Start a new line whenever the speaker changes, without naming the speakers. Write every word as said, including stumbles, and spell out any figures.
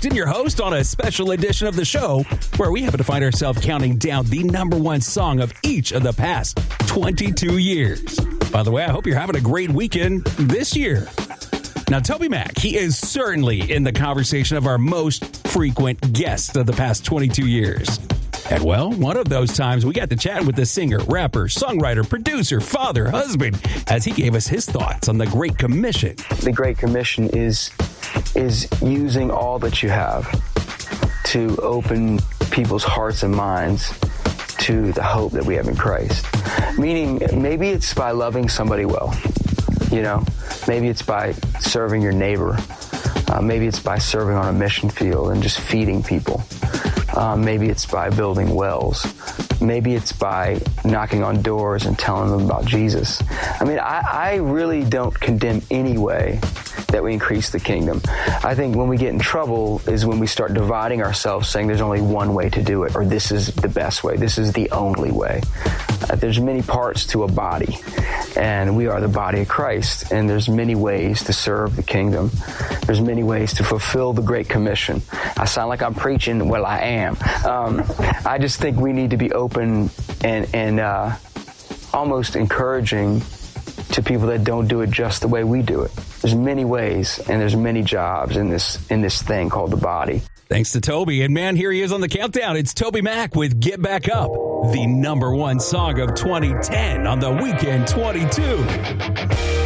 Braxton, your host on a special edition of the show where we happen to find ourselves counting down the number one song of each of the past twenty-two years. By the way, I hope you're having a great weekend this year. Now, TobyMac, he is certainly in the conversation of our most frequent guests of the past twenty-two years. And, well, one of those times we got to chat with the singer, rapper, songwriter, producer, father, husband, as he gave us his thoughts on the Great Commission.
The Great Commission is is using all that you have to open people's hearts and minds to the hope that we have in Christ. Meaning, maybe it's by loving somebody well, you know? Maybe it's by serving your neighbor. Uh, maybe it's by serving on a mission field and just feeding people. Um, maybe it's by building wells. Maybe it's by knocking on doors and telling them about Jesus. I mean, I, I really don't condemn any way that we increase the kingdom. I think when we get in trouble is when we start dividing ourselves, saying there's only one way to do it, or this is the best way, this is the only way. Uh, there's many parts to a body, and we are the body of Christ, and there's many ways to serve the kingdom. There's many ways to fulfill the Great Commission. I sound like I'm preaching. Well, I am. Um, I just think we need to be open and, and uh, almost encouraging to people that don't do it just the way we do it. There's many ways, and there's many jobs in this in this thing called the body.
Thanks to Toby. And, man, here he is on the countdown. It's TobyMac with Get Back Up, the number one song of twenty ten on the Weekend twenty-two.